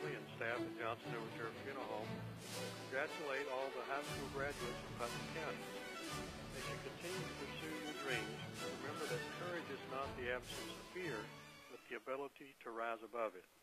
family and staff at Johnson Overture Funeral Home congratulate all the high school graduates in Putnam County. As you continue to pursue your dreams, remember that courage is not the absence of fear, but the ability to rise above it.